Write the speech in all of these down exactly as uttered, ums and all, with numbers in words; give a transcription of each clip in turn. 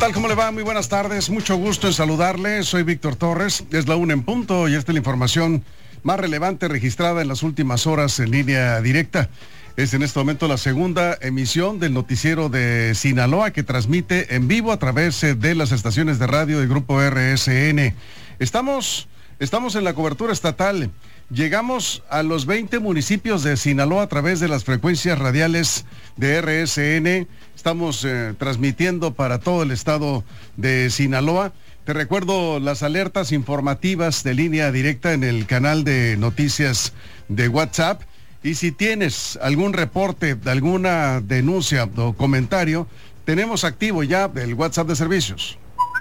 tal? ¿Cómo le va? Muy buenas tardes. Mucho gusto en saludarle. Soy Víctor Torres. Es la una en punto y esta es la información más relevante registrada en las últimas horas en línea directa. Es en este momento la segunda emisión del noticiero de Sinaloa que transmite en vivo a través de las estaciones de radio del Grupo R S N. Estamos, estamos en la cobertura estatal. Llegamos a los veinte municipios de Sinaloa a través de las frecuencias radiales de R S N. Estamos eh, transmitiendo para todo el estado de Sinaloa. Te recuerdo las alertas informativas de línea directa en el canal de noticias de WhatsApp. Y si tienes algún reporte, alguna denuncia o comentario, tenemos activo ya el WhatsApp de servicios.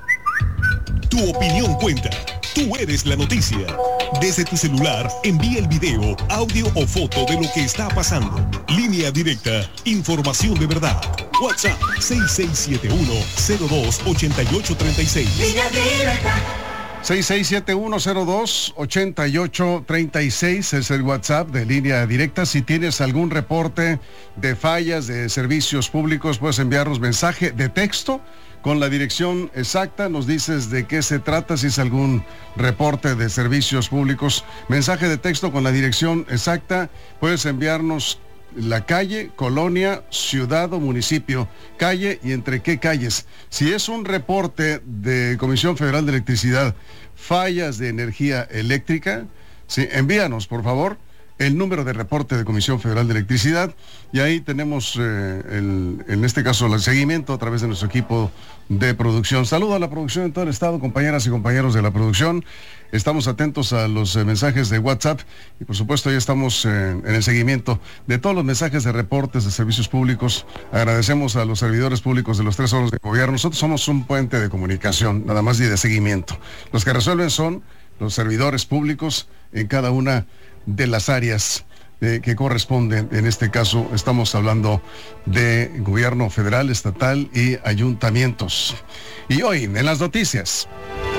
Tu opinión cuenta. Tú eres la noticia. Desde tu celular, envía el video, audio o foto de lo que está pasando. Línea directa, información de verdad. WhatsApp seis seis siete uno cero dos ocho ocho tres seis. Línea directa. seis seis siete uno cero dos ocho ocho tres seis es el WhatsApp de línea directa. Si tienes algún reporte de fallas de servicios públicos, puedes enviarnos mensaje de texto con la dirección exacta. Nos dices de qué se trata, si es algún reporte de servicios públicos. Mensaje de texto con la dirección exacta. Puedes enviarnos la calle, colonia, ciudad o municipio, calle y entre qué calles. Si es un reporte de Comisión Federal de Electricidad, fallas de energía eléctrica, sí, envíanos por favor el número de reporte de Comisión Federal de Electricidad y ahí tenemos eh, el, en este caso el seguimiento a través de nuestro equipo de producción. Saludo a la producción en todo el estado, compañeras y compañeros de la producción. Estamos atentos a los eh, mensajes de WhatsApp y por supuesto ya estamos eh, en el seguimiento de todos los mensajes de reportes de servicios públicos. Agradecemos a los servidores públicos de los tres órganos de gobierno. Nosotros somos un puente de comunicación, nada más y de seguimiento. Los que resuelven son los servidores públicos en cada una de las áreas eh, que corresponden. En este caso estamos hablando de gobierno federal, estatal y ayuntamientos. Y hoy en las noticias,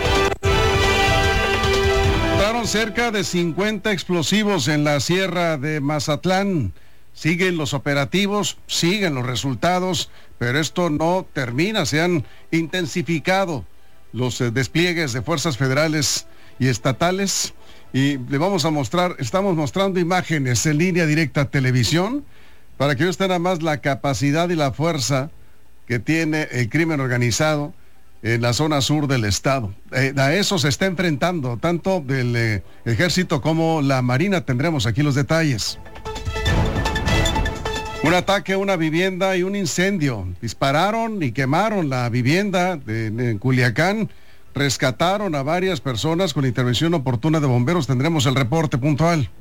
encontraron cerca de cincuenta explosivos en la sierra de Mazatlán. Siguen los operativos, siguen los resultados, pero esto no termina. Se han intensificado los eh, despliegues de fuerzas federales y estatales. Y le vamos a mostrar, estamos mostrando imágenes en línea directa televisión para que vean nada más la capacidad y la fuerza que tiene el crimen organizado en la zona sur del estado. Eh, a eso se está enfrentando tanto del eh, ejército como la marina. Tendremos aquí los detalles. Un ataque a una vivienda y un incendio. Dispararon y quemaron la vivienda de, de, en Culiacán. Rescataron a varias personas con intervención oportuna de bomberos. Tendremos el reporte puntual.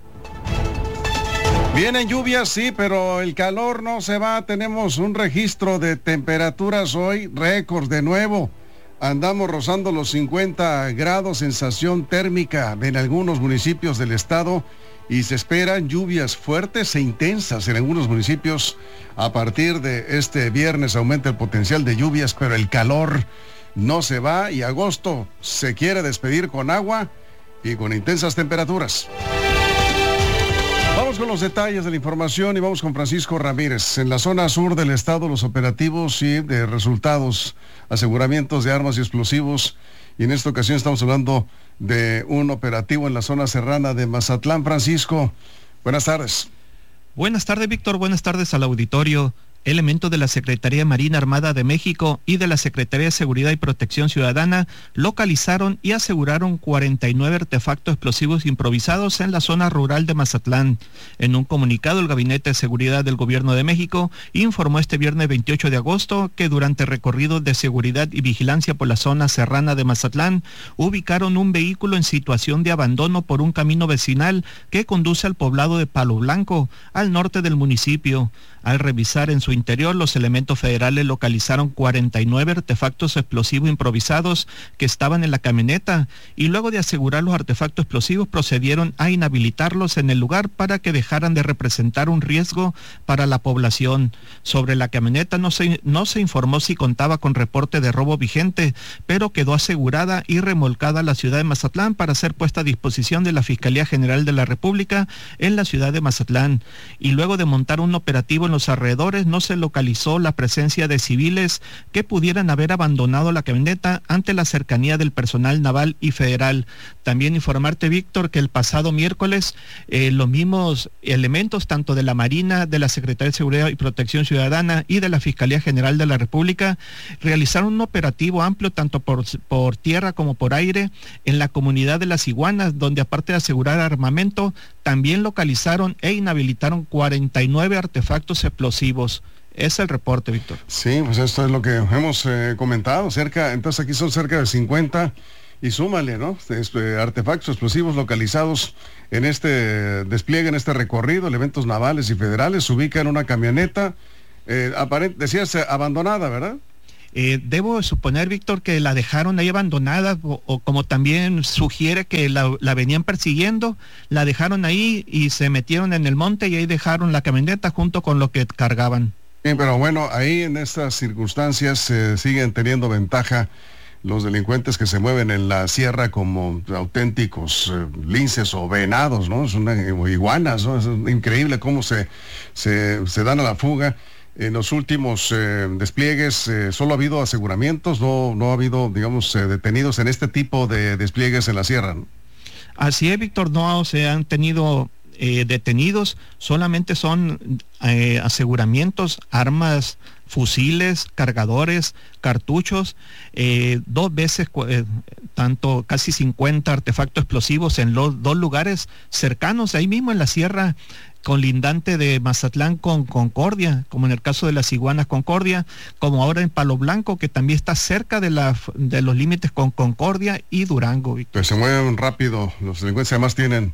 Vienen lluvias, sí, pero el calor no se va. Tenemos un registro de temperaturas hoy, récords de nuevo. Andamos rozando los cincuenta grados, sensación térmica en algunos municipios del estado y se esperan lluvias fuertes e intensas en algunos municipios. A partir de este viernes aumenta el potencial de lluvias, pero el calor no se va y agosto se quiere despedir con agua y con intensas temperaturas. Vamos con los detalles de la información y vamos con Francisco Ramírez. En la zona sur del estado, los operativos y de resultados, aseguramientos de armas y explosivos. Y en esta ocasión estamos hablando de un operativo en la zona serrana de Mazatlán. Francisco, buenas tardes. Buenas tardes, Víctor. Buenas tardes al auditorio. Elementos de la Secretaría Marina Armada de México y de la Secretaría de Seguridad y Protección Ciudadana localizaron y aseguraron cuarenta y nueve artefactos explosivos improvisados en la zona rural de Mazatlán. En un comunicado, el Gabinete de Seguridad del Gobierno de México informó este viernes veintiocho de agosto que durante recorridos de seguridad y vigilancia por la zona serrana de Mazatlán, ubicaron un vehículo en situación de abandono por un camino vecinal que conduce al poblado de Palo Blanco, al norte del municipio. Al revisar en su interior, los elementos federales localizaron cuarenta y nueve artefactos explosivos improvisados que estaban en la camioneta y luego de asegurar los artefactos explosivos procedieron a inhabilitarlos en el lugar para que dejaran de representar un riesgo para la población. Sobre la camioneta no se, no se informó si contaba con reporte de robo vigente, pero quedó asegurada y remolcada a la ciudad de Mazatlán para ser puesta a disposición de la Fiscalía General de la República en la ciudad de Mazatlán. Y luego de montar un operativo en los alrededores no se localizó la presencia de civiles que pudieran haber abandonado la camioneta ante la cercanía del personal naval y federal. También informarte, Víctor, que el pasado miércoles eh, los mismos elementos, tanto de la Marina, de la Secretaría de Seguridad y Protección Ciudadana y de la Fiscalía General de la República, realizaron un operativo amplio tanto por, por tierra como por aire en la comunidad de Las Iguanas, donde aparte de asegurar armamento, también localizaron e inhabilitaron cuarenta y nueve artefactos explosivos. Es el reporte, Víctor. Sí, pues esto es lo que hemos eh, comentado, cerca, entonces aquí son cerca de cincuenta y súmale, ¿no? Este, artefactos explosivos localizados en este despliegue, en este recorrido, elementos navales y federales, se ubica en una camioneta, eh, aparent, decías eh, abandonada, ¿verdad? Eh, debo suponer, Víctor, que la dejaron ahí abandonada o, o como también sugiere que la, la venían persiguiendo, la dejaron ahí y se metieron en el monte y ahí dejaron la camioneta junto con lo que cargaban. Sí, pero bueno, ahí en estas circunstancias eh, siguen teniendo ventaja los delincuentes que se mueven en la sierra como auténticos eh, linces o venados, ¿no? Es una, o iguanas, ¿no? Es increíble cómo se, se, se dan a la fuga. En los últimos eh, despliegues eh, solo ha habido aseguramientos, no, no ha habido, digamos, eh, detenidos en este tipo de despliegues en la sierra, ¿no? Así es, Víctor, no se han tenido eh, detenidos, solamente son eh, aseguramientos, armas, fusiles, cargadores, cartuchos, eh, dos veces, eh, tanto casi cincuenta artefactos explosivos en los dos lugares cercanos, ahí mismo en la sierra colindante de Mazatlán con Concordia, como en el caso de Las Iguanas Concordia, como ahora en Palo Blanco, que también está cerca de, la, de los límites con Concordia y Durango, Víctor. Pues se mueven rápido, los delincuentes además tienen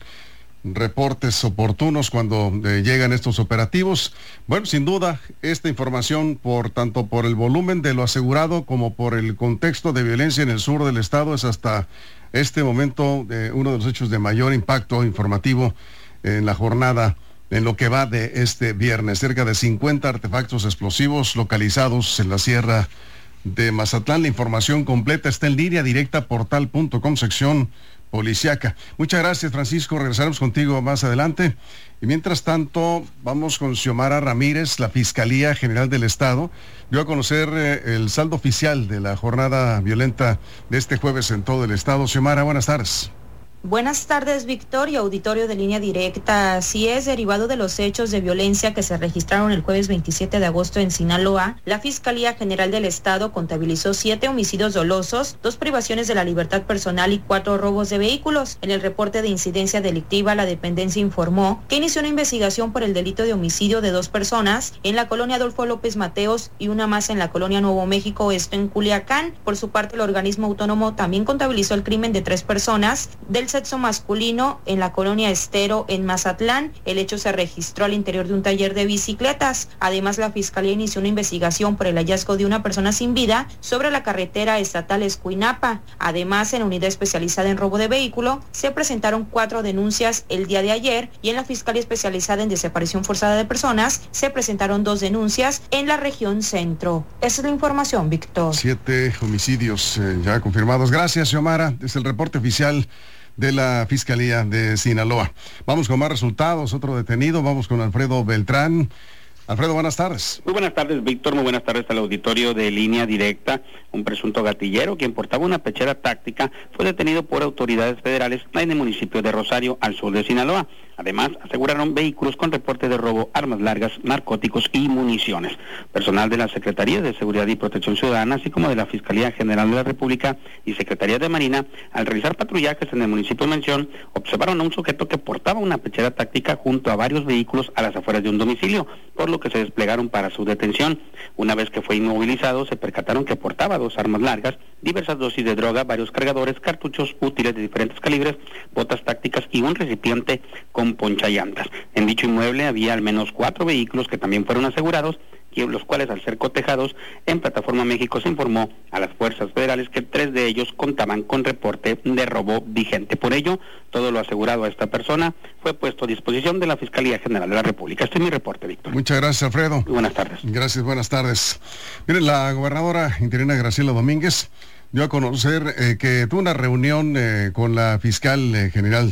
reportes oportunos cuando eh, llegan estos operativos. Bueno, sin duda, esta información, por tanto por el volumen de lo asegurado como por el contexto de violencia en el sur del estado, es hasta este momento eh, uno de los hechos de mayor impacto informativo en la jornada, en lo que va de este viernes. Cerca de cincuenta artefactos explosivos localizados en la sierra de Mazatlán. La información completa está en línea directa portal punto com, sección policiaca. Muchas gracias, Francisco. Regresaremos contigo más adelante. Y mientras tanto, vamos con Xiomara Ramírez. La Fiscalía General del Estado dio a conocer eh, el saldo oficial de la jornada violenta de este jueves en todo el estado. Xiomara, buenas tardes. Buenas tardes, Víctor y auditorio de Línea Directa. Así es, derivado de los hechos de violencia que se registraron el jueves veintisiete de agosto en Sinaloa, la Fiscalía General del Estado contabilizó siete homicidios dolosos, dos privaciones de la libertad personal y cuatro robos de vehículos. En el reporte de incidencia delictiva, la dependencia informó que inició una investigación por el delito de homicidio de dos personas en la colonia Adolfo López Mateos y una más en la colonia Nuevo México, esto en Culiacán. Por su parte, el organismo autónomo también contabilizó el crimen de tres personas del sexo masculino en la colonia Estero en Mazatlán. El hecho se registró al interior de un taller de bicicletas. Además, la Fiscalía inició una investigación por el hallazgo de una persona sin vida sobre la carretera estatal Escuinapa. Además, en la unidad especializada en robo de vehículo, se presentaron cuatro denuncias el día de ayer y en la Fiscalía especializada en desaparición forzada de personas se presentaron dos denuncias en la región centro. Esa es la información, Víctor. Siete homicidios eh, ya confirmados. Gracias, Xiomara. Es el reporte oficial de la Fiscalía de Sinaloa. Vamos con más resultados, otro detenido, vamos con Alfredo Beltrán. Alfredo, buenas tardes. Muy buenas tardes, Víctor, muy buenas tardes al auditorio de Línea Directa. Un presunto gatillero, quien portaba una pechera táctica, fue detenido por autoridades federales en el municipio de Rosario, al sur de Sinaloa. Además, aseguraron vehículos con reporte de robo, armas largas, narcóticos y municiones. Personal de la Secretaría de Seguridad y Protección Ciudadana, así como de la Fiscalía General de la República y Secretaría de Marina, al realizar patrullajes en el municipio en mención, observaron a un sujeto que portaba una pechera táctica junto a varios vehículos a las afueras de un domicilio, por lo que se desplegaron para su detención. Una vez que fue inmovilizado, se percataron que portaba dos armas largas, diversas dosis de droga, varios cargadores, cartuchos útiles de diferentes calibres, botas tácticas y un recipiente con ponchallantas. En dicho inmueble había al menos cuatro vehículos que también fueron asegurados, y los cuales, al ser cotejados en Plataforma México, se informó a las fuerzas federales que tres de ellos contaban con reporte de robo vigente. Por ello, todo lo asegurado a esta persona fue puesto a disposición de la Fiscalía General de la República. Este es mi reporte, Víctor. Muchas gracias, Alfredo. Muy buenas tardes. Gracias, buenas tardes. Miren, la gobernadora interina Graciela Domínguez dio a conocer eh, que tuvo una reunión eh, con la fiscal eh, general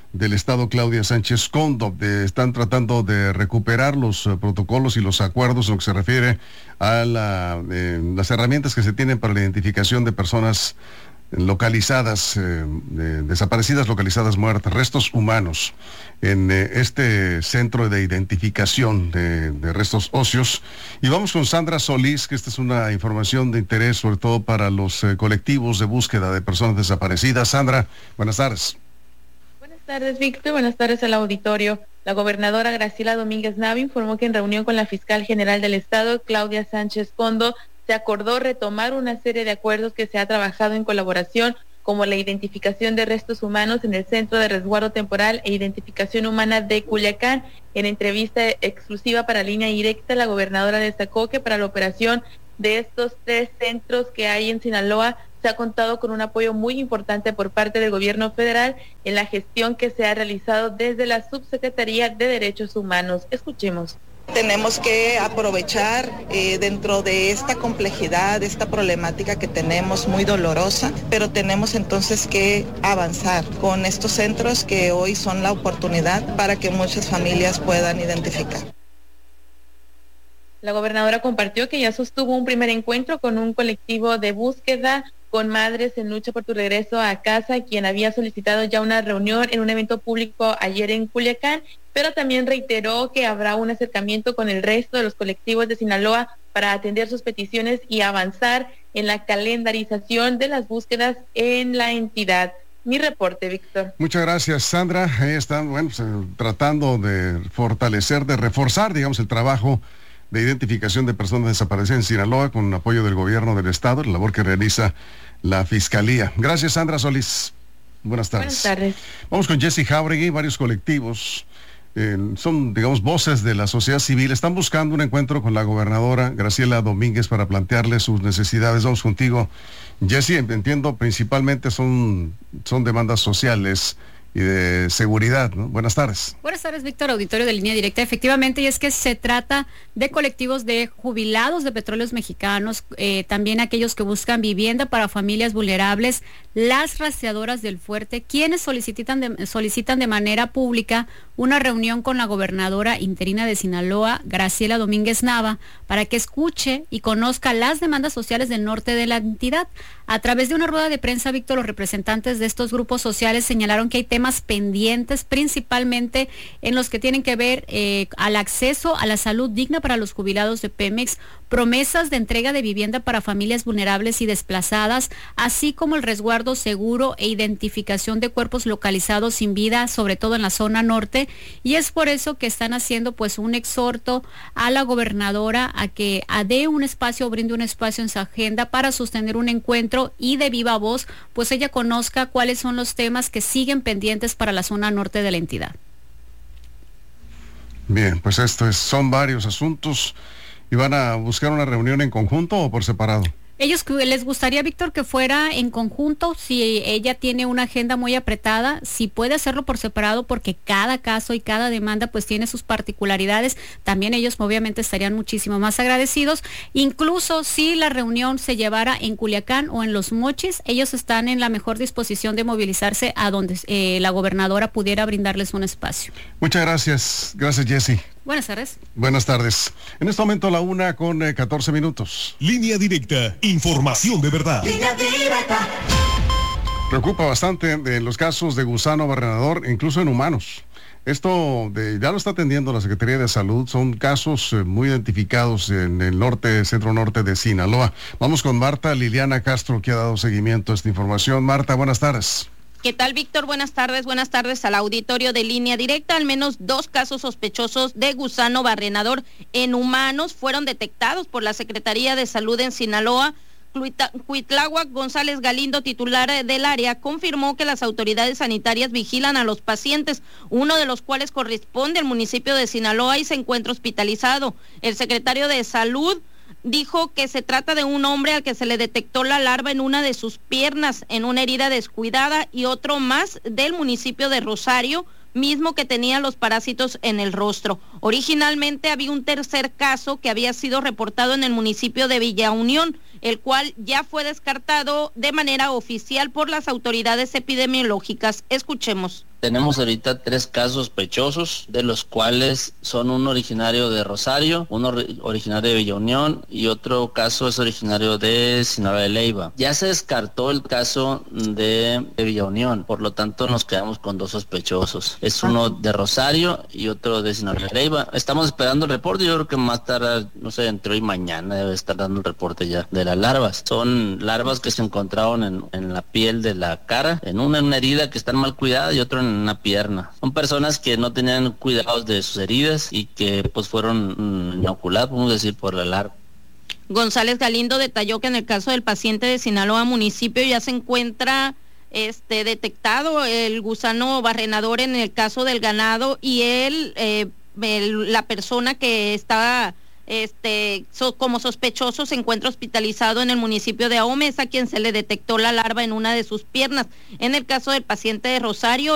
del Estado, Claudia Sánchez Condo. De, están tratando de recuperar los uh, protocolos y los acuerdos en lo que se refiere a la, eh, las herramientas que se tienen para la identificación de personas localizadas, eh, de, desaparecidas, localizadas, muertas, restos humanos, en eh, este centro de identificación de, de restos óseos. Y vamos con Sandra Solís, que esta es una información de interés sobre todo para los eh, colectivos de búsqueda de personas desaparecidas. Sandra, buenas tardes. Buenas tardes, Víctor. Buenas tardes al auditorio. La gobernadora Graciela Domínguez Nava informó que en reunión con la fiscal general del Estado, Claudia Sánchez Condo, se acordó retomar una serie de acuerdos que se ha trabajado en colaboración, como la identificación de restos humanos en el Centro de Resguardo Temporal e Identificación Humana de Culiacán. En entrevista exclusiva para Línea Directa, la gobernadora destacó que para la operación de estos tres centros que hay en Sinaloa se ha contado con un apoyo muy importante por parte del gobierno federal en la gestión que se ha realizado desde la Subsecretaría de Derechos Humanos. Escuchemos. Tenemos que aprovechar eh, dentro de esta complejidad, esta problemática que tenemos muy dolorosa, pero tenemos entonces que avanzar con estos centros que hoy son la oportunidad para que muchas familias puedan identificar. La gobernadora compartió que ya sostuvo un primer encuentro con un colectivo de búsqueda con madres en lucha por tu regreso a casa, quien había solicitado ya una reunión en un evento público ayer en Culiacán, pero también reiteró que habrá un acercamiento con el resto de los colectivos de Sinaloa para atender sus peticiones y avanzar en la calendarización de las búsquedas en la entidad. Mi reporte, Víctor. Muchas gracias, Sandra. Ahí están, bueno, pues, eh, tratando de fortalecer, de reforzar, digamos, el trabajo de identificación de personas desaparecidas en Sinaloa con apoyo del gobierno del Estado, la labor que realiza la Fiscalía. Gracias, Sandra Solís. Buenas tardes. Buenas tardes. Vamos con Jessy Jauregui. Varios colectivos, eh, son, digamos, voces de la sociedad civil, están buscando un encuentro con la gobernadora Graciela Domínguez para plantearle sus necesidades. Vamos contigo, Jessy. Entiendo, principalmente son, son demandas sociales y de seguridad, ¿no? Buenas tardes. Buenas tardes, Víctor, auditorio de Línea Directa. Efectivamente, y es que se trata de colectivos de jubilados de petróleos mexicanos, eh, también aquellos que buscan vivienda para familias vulnerables, las rastreadoras del fuerte, quienes solicitan de, solicitan de manera pública una reunión con la gobernadora interina de Sinaloa, Graciela Domínguez Nava, para que escuche y conozca las demandas sociales del norte de la entidad. A través de una rueda de prensa, Víctor, los representantes de estos grupos sociales señalaron que hay temas pendientes, principalmente en los que tienen que ver eh, al acceso a la salud digna para los jubilados de Pemex, promesas de entrega de vivienda para familias vulnerables y desplazadas, así como el resguardo seguro e identificación de cuerpos localizados sin vida, sobre todo en la zona norte, y es por eso que están haciendo pues un exhorto a la gobernadora a que dé un espacio, brinde un espacio en su agenda para sostener un encuentro y de viva voz, pues ella conozca cuáles son los temas que siguen pendientes para la zona norte de la entidad. Bien, pues esto es, son varios asuntos. ¿Y van a buscar una reunión en conjunto o por separado? Ellos les gustaría, Víctor, que fuera en conjunto. Si ella tiene una agenda muy apretada, si puede hacerlo por separado, porque cada caso y cada demanda pues tiene sus particularidades. También ellos obviamente estarían muchísimo más agradecidos. Incluso si la reunión se llevara en Culiacán o en Los Mochis, ellos están en la mejor disposición de movilizarse a donde eh, la gobernadora pudiera brindarles un espacio. Muchas gracias. Gracias, Jessy. Buenas tardes. Buenas tardes. En este momento la una con eh, catorce minutos. Línea Directa, información de verdad. Línea Directa. Preocupa bastante de los casos de gusano barrenador, incluso en humanos. Esto de, ya lo está atendiendo la Secretaría de Salud. Son casos eh, muy identificados en el norte, centro norte de Sinaloa. Vamos con Marta Liliana Castro, que ha dado seguimiento a esta información. Marta, buenas tardes. ¿Qué tal, Víctor? Buenas tardes, buenas tardes al auditorio de Línea Directa. Al menos dos casos sospechosos de gusano barrenador en humanos fueron detectados por la Secretaría de Salud en Sinaloa. Cuitláhuac González Galindo, titular del área, confirmó que las autoridades sanitarias vigilan a los pacientes, uno de los cuales corresponde al municipio de Sinaloa y se encuentra hospitalizado. El secretario de Salud dijo que se trata de un hombre al que se le detectó la larva en una de sus piernas, en una herida descuidada, y otro más del municipio de Rosario, mismo que tenía los parásitos en el rostro. Originalmente había un tercer caso que había sido reportado en el municipio de Villa Unión, el cual ya fue descartado de manera oficial por las autoridades epidemiológicas. Escuchemos. Tenemos ahorita tres casos sospechosos, de los cuales son un originario de Rosario, uno originario de Villa Unión y otro caso es originario de Sinaloa de Leyva. Ya se descartó el caso de, de Villa Unión, por lo tanto nos quedamos con dos sospechosos. Es uno de Rosario y otro de Sinaloa de Leyva. Estamos esperando el reporte, yo creo que más tarde, no sé, entre hoy y mañana debe estar dando el reporte ya de las larvas. Son larvas que se encontraron en, en la piel de la cara, en una, en una herida que están mal cuidada y otro en una pierna. Son personas que no tenían cuidados de sus heridas y que pues fueron mm, inoculadas, podemos decir, por la larva. González Galindo detalló que en el caso del paciente de Sinaloa municipio ya se encuentra este detectado el gusano barrenador en el caso del ganado y él, eh, el, la persona que estaba este so, como sospechoso se encuentra hospitalizado en el municipio de Ahome, es a quien se le detectó la larva en una de sus piernas. En el caso del paciente de Rosario,